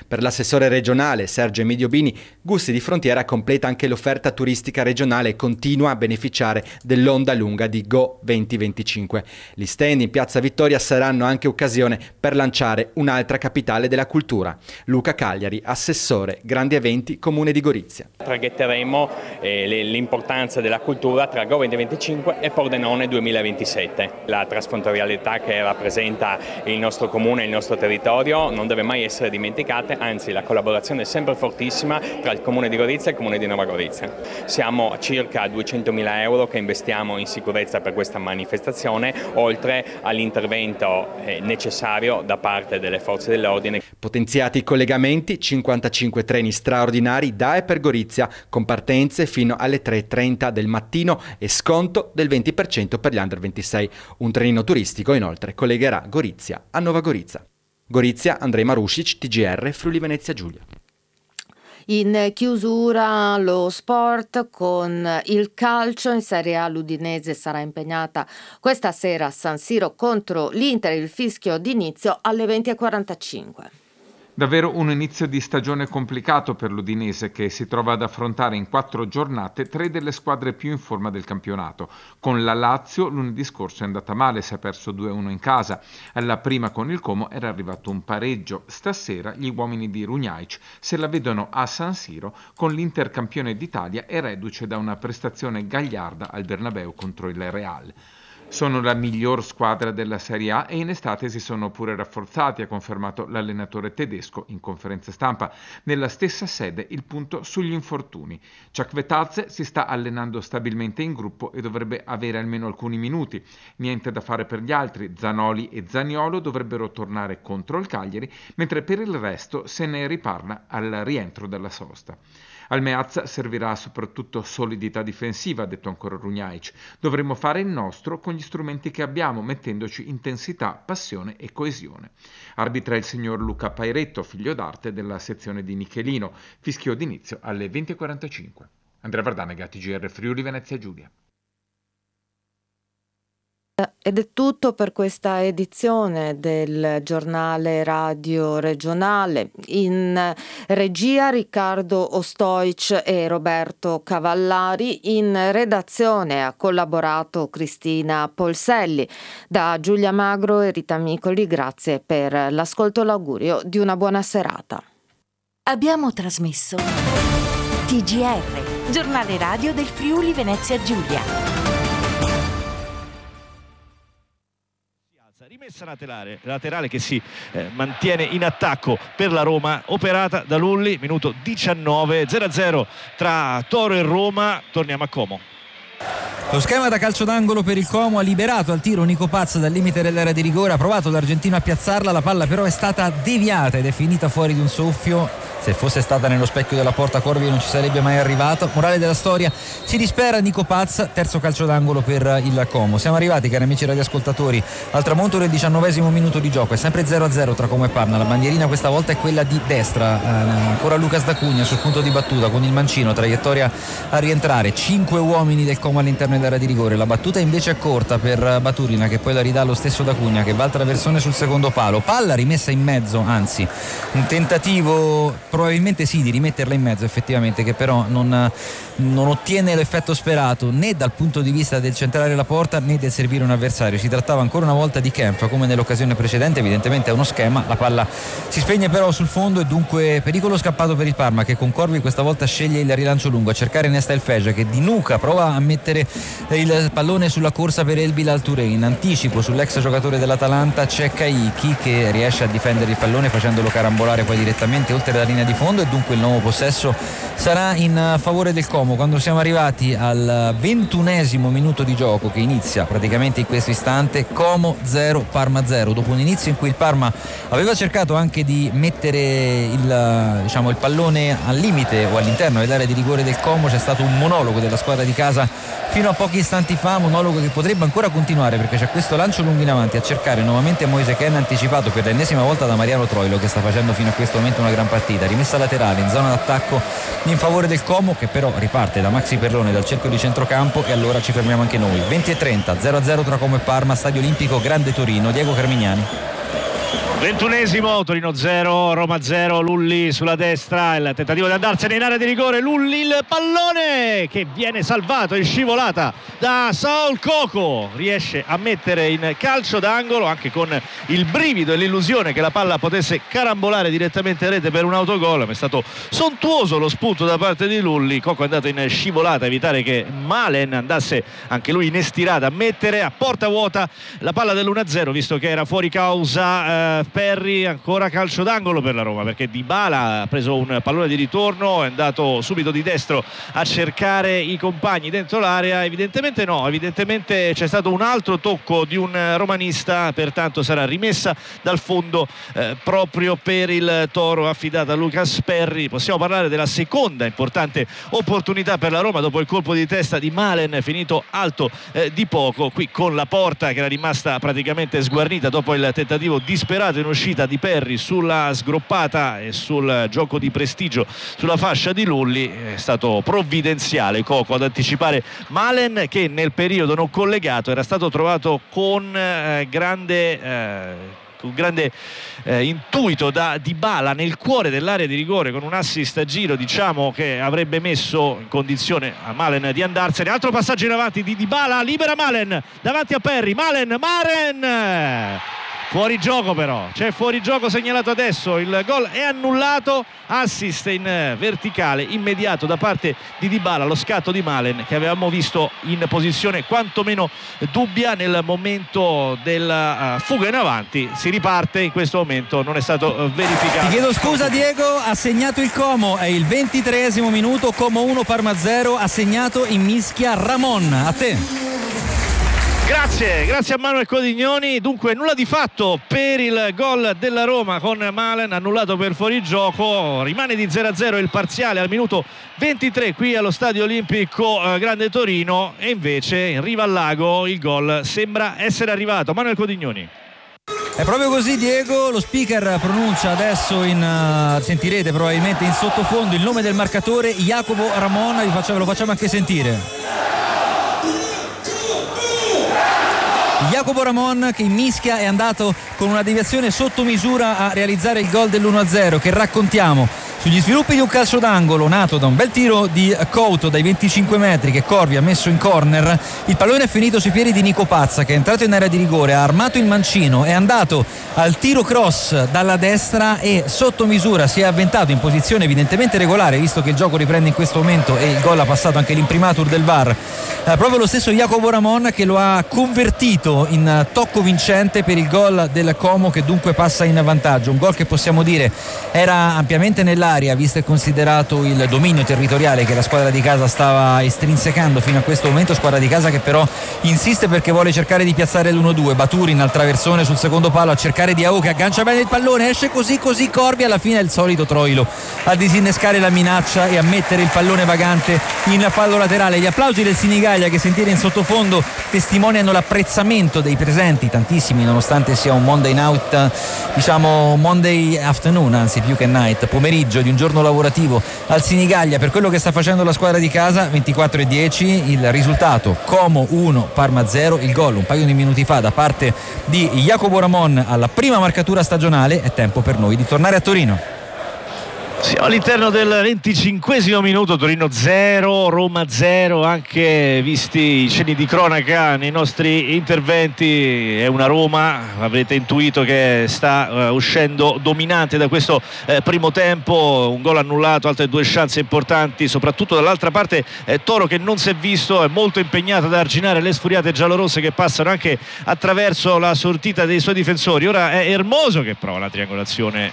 Per l'assessore regionale Sergio Emidio Bini, Gusti di Frontiera completa anche l'offerta turistica regionale e continua a beneficiare dell'onda lunga di Go 2025. Gli stand in Piazza Vittoria saranno anche occasione per lanciare un'altra capitale della cultura. Luca Cagliari, assessore Grandi Eventi, Comune di Gorizia. Traghetteremo l'importanza della cultura tra Go 2025 e Pordenone 2027. La trasfrontorialità che rappresenta il nostro comune e il nostro territorio non deve mai essere dimenticata, anzi la collaborazione è sempre fortissima tra il Comune di Gorizia e il Comune di Nova Gorizia. Siamo a circa 200.000 euro che investiamo in sicurezza per questa manifestazione, oltre all'intervento necessario da parte delle forze dell'ordine. Potenziati i collegamenti, 55 treni straordinari da e per Gorizia, con partenze fino alle 3:30 del mattino e sconto del 20% per gli under 26. Un trenino turistico inoltre collegherà Gorizia a Nova Gorizia. Gorizia, Andrej Marušić, TGR, Friuli Venezia Giulia. In chiusura lo sport con il calcio. In Serie A l'Udinese sarà impegnata questa sera a San Siro contro l'Inter, il fischio d'inizio alle 20:45. Davvero un inizio di stagione complicato per l'Udinese, che si trova ad affrontare in 4 giornate 3 delle squadre più in forma del campionato. Con la Lazio lunedì scorso è andata male, si è perso 2-1 in casa. Alla prima con il Como era arrivato un pareggio. Stasera gli uomini di Runjaic se la vedono a San Siro con l'Inter campione d'Italia e reduce da una prestazione gagliarda al Bernabeu contro il Real. Sono la miglior squadra della Serie A e in estate si sono pure rafforzati, ha confermato l'allenatore tedesco in conferenza stampa. Nella stessa sede il punto sugli infortuni. Čakvetadze si sta allenando stabilmente in gruppo e dovrebbe avere almeno alcuni minuti. Niente da fare per gli altri, Zanoli e Zaniolo dovrebbero tornare contro il Cagliari, mentre per il resto se ne riparla al rientro dalla sosta. Al Meazza servirà soprattutto solidità difensiva, ha detto ancora Runjaic. Dovremo fare il nostro con gli strumenti che abbiamo, mettendoci intensità, passione e coesione. Arbitra il signor Luca Pairetto, figlio d'arte della sezione di Nichelino. Fischio d'inizio alle 20:45. Andrea Vardanega, TGR Friuli Venezia Giulia. Ed è tutto per questa edizione del giornale radio regionale. In regia Riccardo Ostoic e Roberto Cavallari, in redazione ha collaborato Cristina Polselli. Da Giulia Magro e Rita Micoli, grazie per l'ascolto, l'augurio di una buona serata. Abbiamo trasmesso TGR, giornale radio del Friuli Venezia Giulia. Rimessa laterale che si mantiene in attacco per la Roma, operata da Lulli, minuto 19, 0-0 tra Toro e Roma. Torniamo a Como. Lo schema da calcio d'angolo per il Como ha liberato al tiro Nico Paz dal limite dell'area di rigore, ha provato l'argentino a piazzarla, la palla però è stata deviata ed è finita fuori di un soffio. Se fosse stata nello specchio della porta Corvi non ci sarebbe mai arrivato. Morale della storia, si dispera Nico Paz, terzo calcio d'angolo per il Como. Siamo arrivati, cari amici radioascoltatori, al tramonto del 19° minuto di gioco. È sempre 0-0 tra Como e Parma. La bandierina questa volta è quella di destra, ancora Lucas D'Acugna sul punto di battuta con il mancino, traiettoria a rientrare. 5 uomini del Como all'interno dell'area di rigore. La battuta invece è corta per Baturina, che poi la ridà lo stesso D'Acugna, che va al traversone sul secondo palo. Palla rimessa in mezzo, anzi un tentativo probabilmente sì di rimetterla in mezzo effettivamente, che però non ottiene l'effetto sperato né dal punto di vista del centrare la porta né del servire un avversario. Si trattava ancora una volta di Kempf come nell'occasione precedente, evidentemente è uno schema. La palla si spegne però sul fondo e dunque pericolo scappato per il Parma, che con Corvi questa volta sceglie il rilancio lungo. A cercare Nesta El Fejah, che di nuca prova a mettere il pallone sulla corsa per Elbil Alturain. Anticipo sull'ex giocatore dell'Atalanta, c'è Caicchi che riesce a difendere il pallone facendolo carambolare poi direttamente oltre la linea di fondo, e dunque il nuovo possesso sarà in favore del Como quando siamo arrivati al 21° minuto di gioco, che inizia praticamente in questo istante. Como 0, Parma 0, dopo un inizio in cui il Parma aveva cercato anche di mettere il pallone al limite o all'interno dell'area di rigore del Como. C'è stato un monologo della squadra di casa fino a pochi istanti fa, monologo che potrebbe ancora continuare perché c'è questo lancio lungo in avanti a cercare nuovamente Moise Kean, anticipato per l'ennesima volta da Mariano Troilo, che sta facendo fino a questo momento una gran partita. Rimessa laterale in zona d'attacco in favore del Como, che però riparte da Maxi Perrone dal cerchio di centrocampo, e allora ci fermiamo anche noi. 20:30, 0-0 tra Como e Parma, Stadio Olimpico Grande Torino. Diego Carmignani. 21esimo, Torino 0, Roma 0, Lulli sulla destra, il tentativo di andarsene in area di rigore, Lulli, il pallone che viene salvato in scivolata da Saul Coco, riesce a mettere in calcio d'angolo anche con il brivido e l'illusione che la palla potesse carambolare direttamente in rete per un autogol, ma è stato sontuoso lo spunto da parte di Lulli. Coco è andato in scivolata a evitare che Malen andasse anche lui in estirata a mettere a porta vuota la palla dell'1-0, visto che era fuori causa Perry. Ancora calcio d'angolo per la Roma, perché Dybala ha preso un pallone di ritorno, è andato subito di destro a cercare i compagni dentro l'area. Evidentemente c'è stato un altro tocco di un romanista, pertanto sarà rimessa dal fondo proprio per il Toro, affidata a Lucas Perry. Possiamo parlare della seconda importante opportunità per la Roma dopo il colpo di testa di Malen, finito alto di poco, qui con la porta che era rimasta praticamente sguarnita dopo il tentativo disperato in uscita di Perry sulla sgroppata e sul gioco di prestigio sulla fascia di Lulli. È stato provvidenziale Coco ad anticipare Malen, che nel periodo non collegato era stato trovato con grande intuito da Dybala nel cuore dell'area di rigore, con un assist a giro, diciamo, che avrebbe messo in condizione a Malen di andarsene. Altro passaggio in avanti di Dybala, libera Malen davanti a Perry, Maren fuori gioco, però c'è fuori gioco segnalato adesso, il gol è annullato, assist in verticale immediato da parte di Dybala, lo scatto di Malen che avevamo visto in posizione quantomeno dubbia nel momento della fuga in avanti. Si riparte, in questo momento non è stato verificato. Ti chiedo scusa Diego, ha segnato il Como, è il 23esimo minuto, Como 1 Parma 0, ha segnato in mischia Ramon. A te. Grazie a Manuel Codignoni. Dunque nulla di fatto per il gol della Roma con Malen annullato per fuorigioco. Rimane di 0-0 il parziale al minuto 23 qui allo Stadio Olimpico Grande Torino, e invece in riva al lago il gol sembra essere arrivato. Manuel Codignoni. È proprio così Diego, lo speaker pronuncia adesso sentirete probabilmente in sottofondo il nome del marcatore, Jacopo Ramon, lo facciamo anche sentire. Jacopo Ramon, che in mischia è andato con una deviazione sotto misura a realizzare il gol dell'1-0 che raccontiamo sugli sviluppi di un calcio d'angolo nato da un bel tiro di Couto dai 25 metri che Corvi ha messo in corner. Il pallone è finito sui piedi di Nico Pazza, che è entrato in area di rigore, ha armato il mancino, è andato al tiro cross dalla destra e sotto misura si è avventato in posizione evidentemente regolare, visto che il gioco riprende in questo momento e il gol ha passato anche l'imprimatur del VAR. Proprio lo stesso Jacopo Ramon che lo ha convertito in tocco vincente per il gol del Como, che dunque passa in vantaggio. Un gol che possiamo dire era ampiamente nell'aria, visto e considerato il dominio territoriale che la squadra di casa stava estrinsecando fino a questo momento, squadra di casa che però insiste perché vuole cercare di piazzare l'1-2. Baturin al traversone sul secondo palo a cercare Diao, che aggancia bene il pallone, esce così Corvi, alla fine è il solito Troilo a disinnescare la minaccia e a mettere il pallone vagante in fallo laterale. Gli applausi del Sinigaglia, che sentire in sottofondo, testimoniano l'apprezzamento dei presenti, tantissimi, nonostante sia un Monday night, diciamo Monday afternoon, anzi più che night, pomeriggio di un giorno lavorativo al Sinigaglia per quello che sta facendo la squadra di casa. 24-10 il risultato, Como 1 Parma 0. Il gol un paio di minuti fa da parte di Jacopo Ramon alla prima marcatura stagionale. È tempo per noi di tornare a Torino. Siamo all'interno del 25esimo minuto, Torino 0, Roma 0, anche visti i cenni di cronaca nei nostri interventi. È una Roma, avrete intuito, che sta uscendo dominante da questo primo tempo. Un gol annullato, altre due chance importanti, soprattutto dall'altra parte Toro, che non si è visto, è molto impegnato ad arginare le sfuriate giallorosse che passano anche attraverso la sortita dei suoi difensori. Ora è Hermoso che prova la triangolazione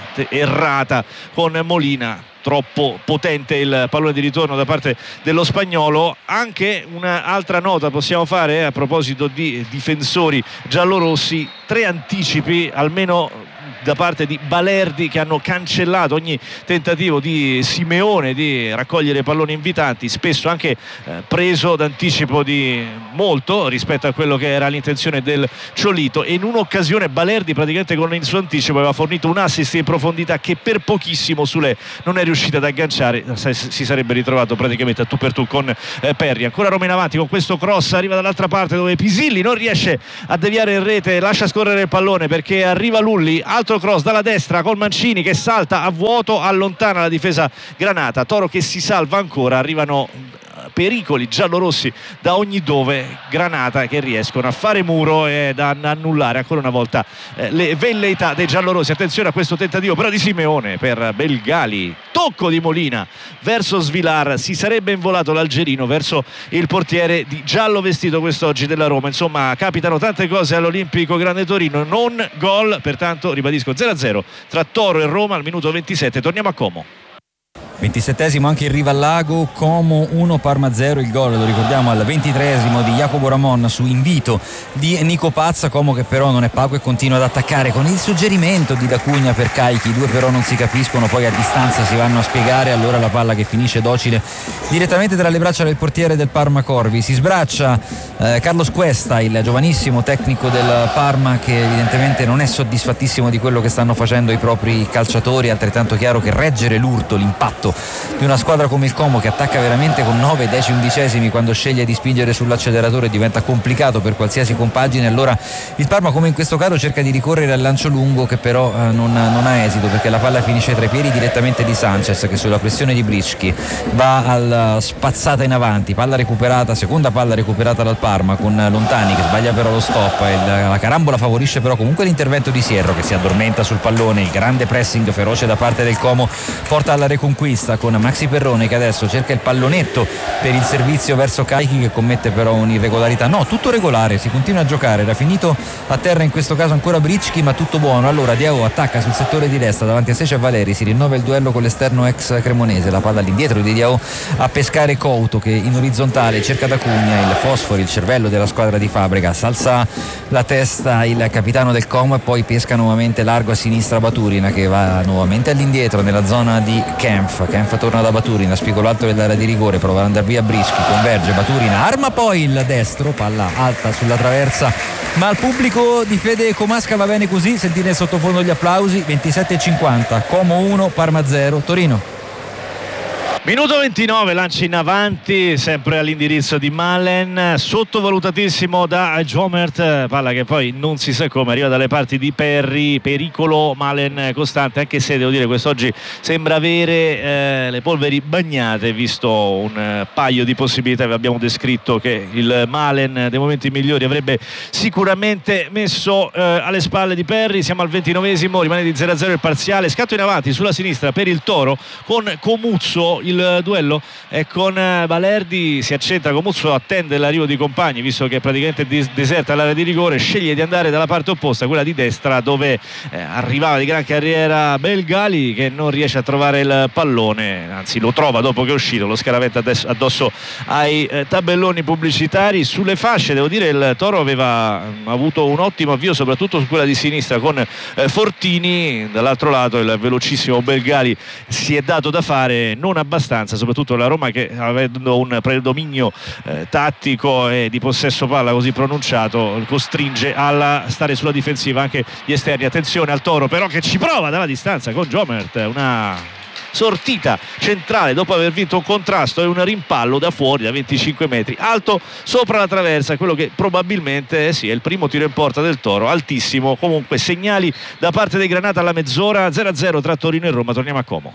errata con Molina, troppo potente il pallone di ritorno da parte dello spagnolo. Anche un'altra nota possiamo fare a proposito di difensori giallorossi: 3 anticipi, almeno da parte di Balerdi, che hanno cancellato ogni tentativo di Simeone di raccogliere palloni invitanti, spesso anche preso d'anticipo di molto rispetto a quello che era l'intenzione del Ciolito, e in un'occasione Balerdi praticamente con il suo anticipo aveva fornito un assist in profondità che per pochissimo Sule non è riuscita ad agganciare, si sarebbe ritrovato praticamente a tu per tu con Perry. Ancora Roma in avanti con questo cross, arriva dall'altra parte dove Pisilli non riesce a deviare in rete, lascia scorrere il pallone perché arriva Lulli, altro cross dalla destra col Mancini che salta a vuoto, allontana la difesa granata. Toro che si salva ancora, arrivano pericoli giallorossi da ogni dove, Granata che riescono a fare muro e ad annullare ancora una volta le velleità dei giallorossi. Attenzione a questo tentativo però di Simeone per Belgali, tocco di Molina verso Svilar, si sarebbe involato l'algerino verso il portiere di giallo vestito quest'oggi della Roma. Insomma, capitano tante cose all'Olimpico Grande Torino, non gol, pertanto ribadisco 0-0 tra Toro e Roma al minuto 27. Torniamo a Como. 27esimo anche il Rivallago, Como 1 Parma 0, il gol lo ricordiamo al 23esimo di Jacopo Ramon su invito di Nico Pazza. Como che però non è pago e continua ad attaccare con il suggerimento di D'Acugna per Caichi, i due però non si capiscono, poi a distanza si vanno a spiegare, allora la palla che finisce docile direttamente tra le braccia del portiere del Parma Corvi. Si sbraccia Carlos Cuesta, il giovanissimo tecnico del Parma, che evidentemente non è soddisfattissimo di quello che stanno facendo i propri calciatori. Altrettanto chiaro che reggere l'urto, l'impatto di una squadra come il Como che attacca veramente con 9, 10 undicesimi quando sceglie di spingere sull'acceleratore diventa complicato per qualsiasi compagine. Allora il Parma, come in questo caso, cerca di ricorrere al lancio lungo che però non ha esito, perché la palla finisce tra i piedi direttamente di Sanchez, che sulla pressione di Brischi va al spazzata in avanti, palla recuperata, seconda palla recuperata dal Parma con Lontani che sbaglia però lo stop. La carambola favorisce però comunque l'intervento di Sierro che si addormenta sul pallone. Il grande pressing feroce da parte del Como porta alla reconquista con Maxi Perrone che adesso cerca il pallonetto per il servizio verso Caichi, che commette però un'irregolarità. No, tutto regolare, si continua a giocare, era finito a terra in questo caso ancora Bricchi, ma tutto buono. Allora Diao attacca sul settore di destra, davanti a sé c'è Valeri, si rinnova il duello con l'esterno ex cremonese, la palla all'indietro di Diao a pescare Couto che in orizzontale cerca D'Acugna, il fosforo, il cervello della squadra di Fabregas, alza la testa il capitano del Como e poi pesca nuovamente largo a sinistra Baturina che va nuovamente all'indietro nella zona di Kempf torna da Baturina, spigolo alto dell'area di rigore, prova ad andare via Brischi, converge Baturina, arma poi il destro, palla alta sulla traversa, ma al pubblico di Fede Comasca va bene così. Sentite sottofondo gli applausi. 27:50, Como 1 Parma 0 Torino. Minuto 29, lanci in avanti sempre all'indirizzo di Malen, sottovalutatissimo da Jomert, palla che poi non si sa come arriva dalle parti di Perry, pericolo Malen costante, anche se devo dire quest'oggi sembra avere le polveri bagnate, visto un paio di possibilità che abbiamo descritto che il Malen dei momenti migliori avrebbe sicuramente messo alle spalle di Perry. Siamo al 29esimo, rimane di 0-0 il parziale, scatto in avanti sulla sinistra per il Toro con Comuzzo, il duello è con Balerdi, si accentra, Comuzzo attende l'arrivo di compagni visto che praticamente deserta l'area di rigore, sceglie di andare dalla parte opposta, quella di destra, dove arrivava di gran carriera Belgali che non riesce a trovare il pallone, anzi lo trova dopo che è uscito, lo scaraventa addosso ai tabelloni pubblicitari. Sulle fasce devo dire il Toro aveva avuto un ottimo avvio soprattutto su quella di sinistra con Fortini, dall'altro lato il velocissimo Belgali si è dato da fare, non abbastanza, soprattutto la Roma che avendo un predominio tattico e di possesso palla così pronunciato costringe a stare sulla difensiva anche gli esterni. Attenzione al Toro però che ci prova dalla distanza con Jomert, una sortita centrale dopo aver vinto un contrasto e un rimpallo da fuori da 25 metri alto sopra la traversa, quello che probabilmente è il primo tiro in porta del Toro, altissimo. Comunque segnali da parte dei Granata alla mezz'ora, 0-0 tra Torino e Roma. Torniamo a Como.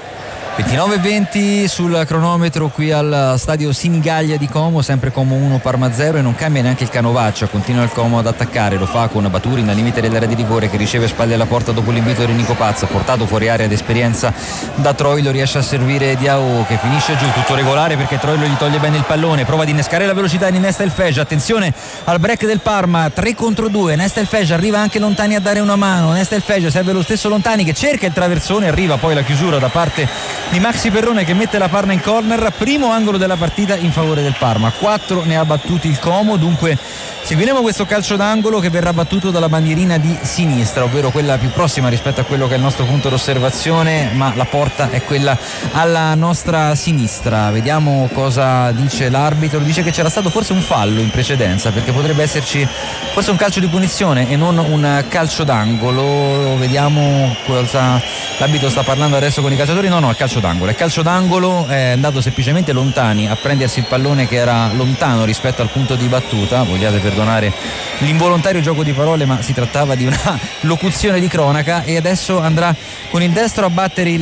29:20 sul cronometro qui al stadio Sinigaglia di Como, sempre Como 1 Parma 0 e non cambia neanche il canovaccio, continua il Como ad attaccare, lo fa con Baturin al limite dell'area di rigore che riceve spalle alla porta dopo l'invito di Nico Pazza, portato fuori area ed esperienza da Troilo, riesce a servire Diao che finisce giù, tutto regolare perché Troilo gli toglie bene il pallone, prova ad innescare la velocità di Nestel Feja, attenzione al break del Parma, 3 contro 2, Nestel Feja, arriva anche Lontani a dare una mano, Nestel Feja serve lo stesso Lontani che cerca il traversone, arriva poi la chiusura da parte di Maxi Perrone che mette la Parma in corner, primo angolo della partita in favore del Parma, 4 ne ha battuti il Como, dunque Seguiremo questo calcio d'angolo che verrà battuto dalla bandierina di sinistra, ovvero quella più prossima rispetto a quello che è il nostro punto d'osservazione, ma la porta è quella alla nostra sinistra. Vediamo cosa dice l'arbitro. Dice che c'era stato forse un fallo in precedenza, perché potrebbe esserci forse un calcio di punizione e non un calcio d'angolo. Vediamo cosa l'arbitro sta parlando adesso con i calciatori. No, è calcio d'angolo. È calcio d'angolo, è andato semplicemente lontani a prendersi il pallone che era lontano rispetto al punto di battuta. Vogliate perdonare l'involontario gioco di parole, ma si trattava di una locuzione di cronaca, e adesso andrà con il destro a battere il